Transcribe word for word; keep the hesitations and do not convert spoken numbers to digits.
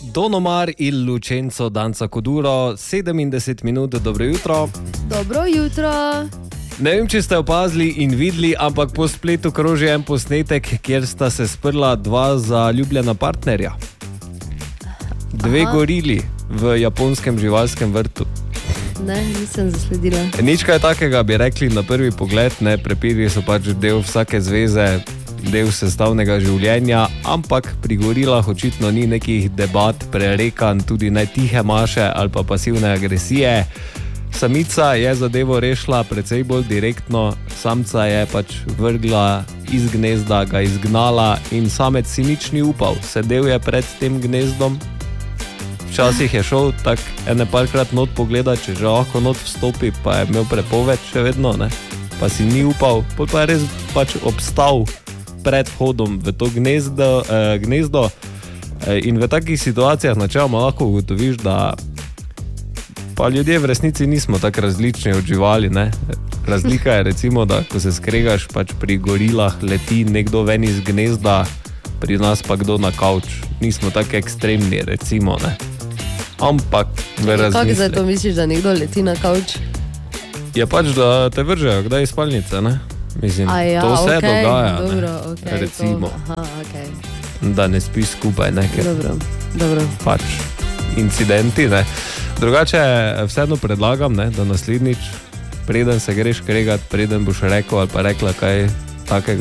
Don Omar il Lucenzo danza Kuduro, sedemdeset minut, dobro jutro. Dobro jutro. Ne vem, če ste opazili in videli, ampak po spletu kroži en posnetek, kjer sta se sprla dva zaljubljena partnerja. Dve Aha. gorili v japonskem živalskem vrtu. Ne, nisem zasledila. Nič kaj takega bi rekli na prvi pogled, ne, prepiri so pač del vsake zveze, del sestavnega življenja, ampak pri gorilah očitno ni nekih debat, prerekanj, tudi ne tihe maše ali pa pasivne agresije. Samica je zadevo rešila precej bolj direktno, samca je pač vrgla iz gnezda, ga izgnala in samec si nič ni upal, sedel je pred tem gnezdom. Včasih je šel tak ene parkrat not pogledat, če že lahko not vstopi, pa je imel prepoved še vedno, ne? Pa si ni upal, pa je res pač obstal pred vhodom v to gnezdo, eh, gnezdo. Eh, in v takih situacijah načeloma lahko ugotoviš, da pa ljudje v resnici nismo tako različni od živali, ne? Razlika je recimo, da ko se skregaš pač pri gorilah, leti nekdo ven iz gnezda, pri nas pa kdo na kavč. Nismo tako ekstremni, recimo, ne? Ampak v razmisle. Kako zdaj to misliš, da nekdo leti na kavč? Je pač, da te vržejo kdaj iz spalnice, ne? Mislim, ja, to vse okay, dogaja, dobro, ne? Okay, Recimo, to, aha, okay. Da ne spiš skupaj, ne? Ker Dobro, dobro. pač incidenti, ne? Drugače vseeno predlagam, ne, da naslednjič, preden se greš kregat, preden boš rekel ali pa rekla kaj takega,